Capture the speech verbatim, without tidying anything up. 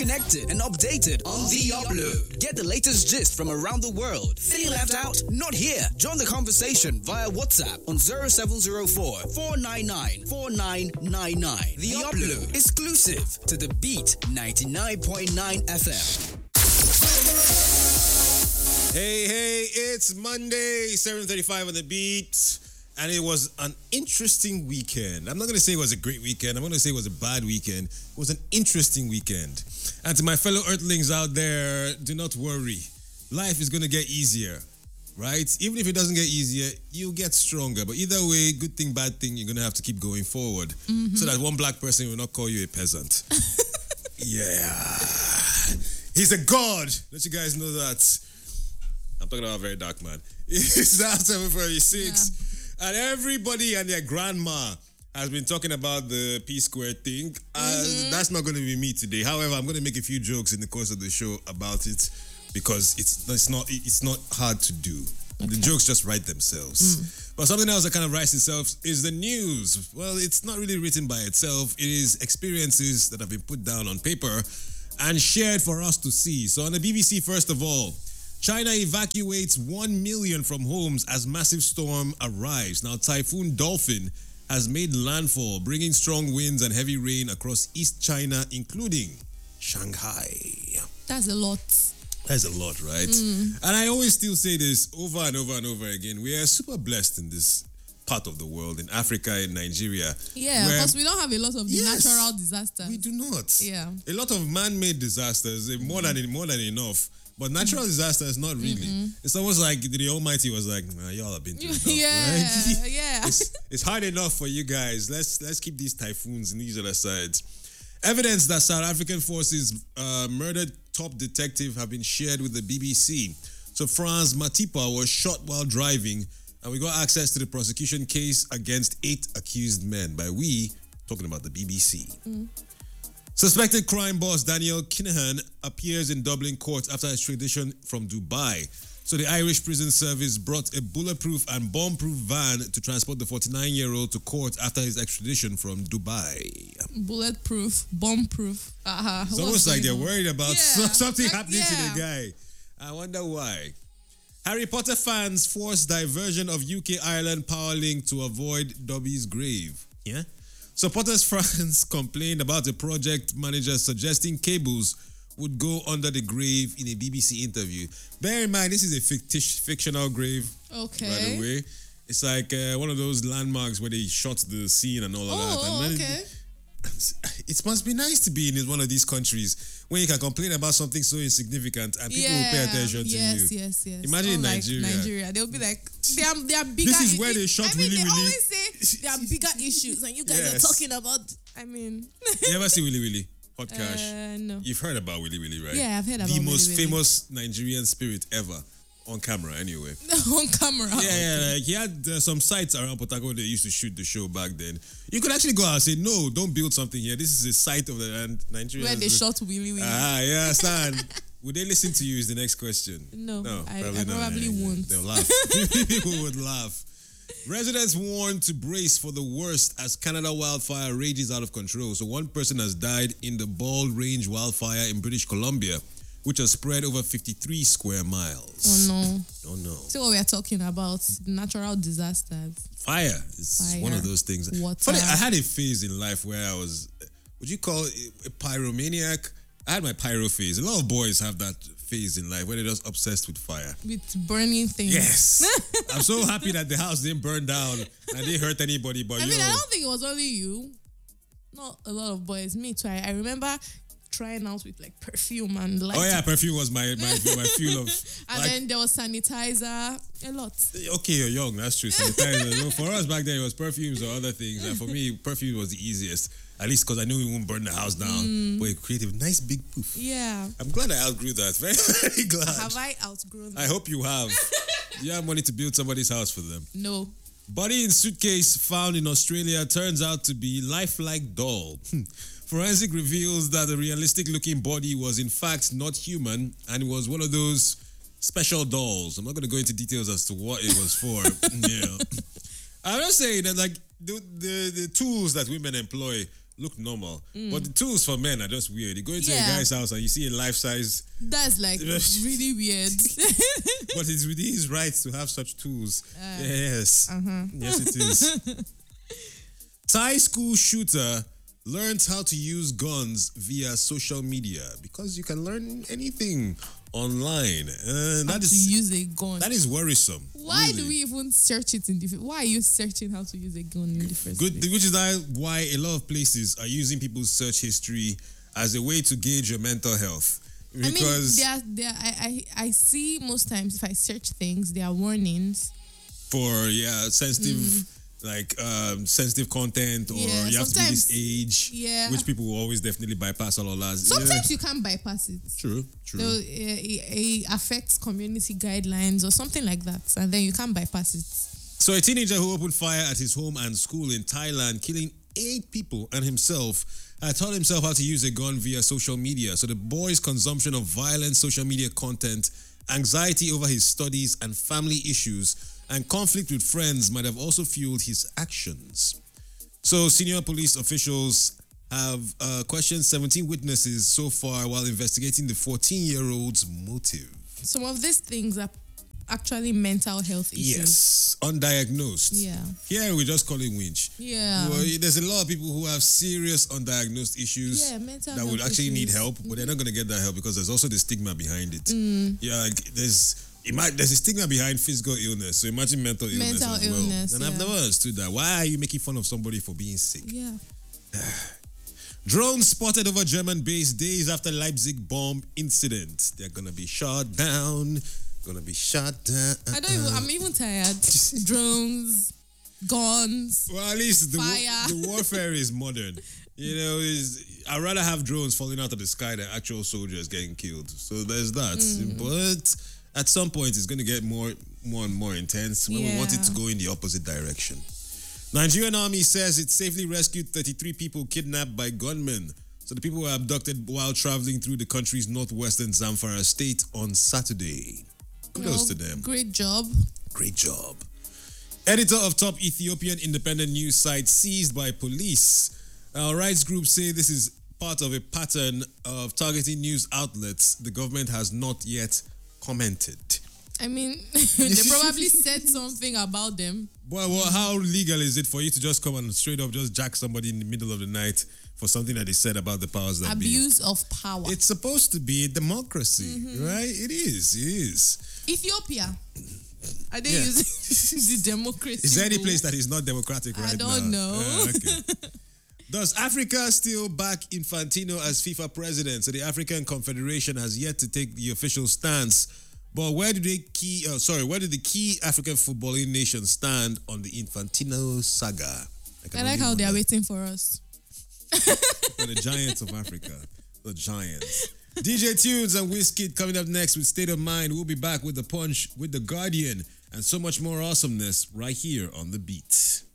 connected and updated on The Upload. Get the latest gist from around the world. Feeling left out? Not here. Join the conversation via WhatsApp on zero seven zero four, four nine nine, four nine nine nine. The Upload, exclusive to The Beat ninety-nine point nine F M. Hey, hey, it's Monday, seven thirty-five on The Beat. And it was an interesting weekend. I'm not going to say it was a great weekend. I'm going to say it was a bad weekend. It was an interesting weekend. And to my fellow Earthlings out there, do not worry. Life is going to get easier, right? Even if it doesn't get easier, you'll get stronger. But either way, good thing, bad thing, you're going to have to keep going forward. Mm-hmm. So that one black person will not call you a peasant. Yeah. He's a god. Don't you guys know that? I'm talking about a very dark man. It's now seven forty-six. Yeah. And everybody and their grandma has been talking about the P Square thing. Uh, mm-hmm. That's not going to be me today. However, I'm going to make a few jokes in the course of the show about it because it's it's not it's not hard to do. Okay. The jokes just write themselves. Mm. But something else that kind of writes itself is the news. Well, it's not really written by itself. It is experiences that have been put down on paper and shared for us to see. So on the B B C, first of all, China evacuates one million from homes as massive storm arrives. Now, Typhoon Dolphin has made landfall, bringing strong winds and heavy rain across East China, including Shanghai. That's a lot. That's a lot, right? Mm. And I always still say this over and over and over again. We are super blessed in this part of the world, in Africa, in Nigeria. Yeah, because we don't have a lot of yes, natural disasters. We do not. Yeah. A lot of man-made disasters, more than more than enough. But natural mm-hmm. disasters, not really. Mm-hmm. It's almost like the Almighty was like, nah, y'all have been through enough, yeah, right? yeah. It's, it's hard enough for you guys. Let's let's keep these typhoons in these other sides. Evidence that South African forces uh, murdered top detective have been shared with the B B C. So Franz Matipa was shot while driving, and we got access to the prosecution case against eight accused men. By we, talking about the B B C. Mm. Suspected crime boss Daniel Kinahan appears in Dublin court after extradition from Dubai. So the Irish Prison Service brought a bulletproof and bomb-proof van to transport the forty-nine-year-old to court after his extradition from Dubai. Bulletproof, bomb-proof. Uh-huh. It's almost like they're worried about yeah. something like, happening yeah. to the guy. I wonder why. Harry Potter fans force diversion of U K Ireland power link to avoid Dobby's grave. Yeah? So Potter's fans complained about a project manager suggesting cables would go under the grave in a B B C interview. Bear in mind, this is a fictitious, fictional grave. Okay. By the way, it's like uh, one of those landmarks where they shot the scene and all of oh, that. And okay. It, it must be nice to be in one of these countries when you can complain about something so insignificant and people yeah. will pay attention yes, to you. Yes, yes, yes. Imagine in Nigeria. Like Nigeria, they'll be like, they are, they are bigger. This is where they shot I mean, Willy they Willy. always say there are bigger issues, and you guys yes. are talking about. I mean, you ever see Willy Willy? Hot Cash. Uh, no. You've heard about Willy Willy, right? Yeah, I've heard about the Willy most Willy. famous Nigerian spirit ever. On camera, anyway. On camera. Yeah, yeah. Like he had uh, some sites around Port Harcourt they used to shoot the show back then. You could actually go out and say, "No, don't build something here. This is a site of the land Nigeria." Where they shot Willy Willy. Ah, yeah, understand. Would they listen to you? Is the next question. No, no, I probably, I not. probably yeah, won't. They'll laugh. People would laugh. Residents warned to brace for the worst as Canada wildfire rages out of control. So one person has died in the Bald Range wildfire in British Columbia, which has spread over fifty-three square miles. Oh no. Oh no. See what we are talking about, natural disasters. Fire is Fire. one of those things. Water. Funny, I had a phase in life where I was, would you call it a pyromaniac? I had my pyro phase. A lot of boys have that phase in life where they're just obsessed with fire. With burning things. Yes. I'm so happy that the house didn't burn down and didn't hurt anybody. But I yo, mean, I don't think it was only you. Not a lot of boys. Me too. I, I remember trying out with like perfume and like. Oh yeah, perfume was my my, my fuel of. And like, then there was sanitizer, a lot. Okay, you're young. That's true. Sanitizer. No, for us back then, it was perfumes or other things. And for me, perfume was the easiest. At least because I knew we wouldn't burn the house down. Mm. But it created a nice big poof. Yeah. I'm glad I outgrew that. Very, very glad. Have I outgrown that? I hope you have. You have money to build somebody's house for them. No. Body in suitcase found in Australia turns out to be lifelike doll. Forensic reveals that the realistic-looking body was in fact not human and it was one of those special dolls. I'm not going to go into details as to what it was for. Yeah. I'm just saying that like the, the the tools that women employ look normal. But the tools for men are just weird. You go into Yeah. a guy's house and you see a life size, That's like really weird. but it's within his rights to have such tools. Uh, yes. uh-huh. Yes, it is. Thai school shooter learns how to use guns via social media because you can learn anything online. Uh, How that to is use a gun. that is worrisome. Why really. do we even search it in the? Why are you searching how to use a gun in the first Good, place? which is why why a lot of places are using people's search history as a way to gauge your mental health. I mean, Because there, are, there, I, I, I see most times if I search things, there are warnings. for yeah, sensitive like um, sensitive content, or Yeah, you have to be this sometimes- age, yeah. which people will always definitely bypass all of that. Sometimes you can't bypass it. True, true. So uh, it, it affects community guidelines or something like that, and then you can't bypass it. So a teenager who opened fire at his home and school in Thailand, killing eight people and himself, had taught himself how to use a gun via social media. So the boy's consumption of violent social media content, anxiety over his studies and family issues, and conflict with friends might have also fueled his actions. So senior police officials have uh, questioned seventeen witnesses so far while investigating the fourteen-year-old's motive. Some of these things are actually mental health issues. Yes, undiagnosed. Yeah. Here we just call it winch. Yeah. Well, there's a lot of people who have serious undiagnosed issues Yeah, mental that would health actually need issues. help, but they're not going to get that help because there's also the stigma behind it. Mm. Yeah, like there's it might, there's a stigma behind physical illness, so imagine mental illness Mental as well. illness, And I've yeah. never understood that. Why are you making fun of somebody for being sick? Yeah. Drones spotted over German base days after Leipzig bomb incident. They're gonna be shot down. Gonna be shot down. I don't even, I'm even tired. Drones, guns. Well, at least the, wa- Fire. the warfare is modern. You know, is I'd rather have drones falling out of the sky than actual soldiers getting killed. So there's that. Mm. But at some point, it's going to get more, more and more intense when we want it to Yeah. go in the opposite direction. Nigerian army says it safely rescued thirty-three people kidnapped by gunmen. So the people were abducted while traveling through the country's northwestern Zamfara state on Saturday. Kudos Well, to them. Great job. Great job. Editor of top Ethiopian independent news site seized by police. Our rights groups say this is part of a pattern of targeting news outlets. The government has not yet commented. I mean, they probably said something about them. Well, well, how legal is it for you to just come and straight up just jack somebody in the middle of the night for something that they said about the powers that be? Abuse of power. It's supposed to be a democracy, right? It is. It is. Ethiopia. Are they Yeah. using the democracy? Is there any rule? place that is not democratic I right now? don't know. Uh, okay. Does Africa still back Infantino as FIFA president? So the African Confederation has yet to take the official stance. But where do they key? Uh, sorry, where do the key African footballing nations stand on the Infantino saga? can I like only how they are wonder. waiting for us. For the giants of Africa, the giants. D J Tunes and Wizkid coming up next with State of Mind. We'll be back with the Punch, with the Guardian, and so much more awesomeness right here on The Beat.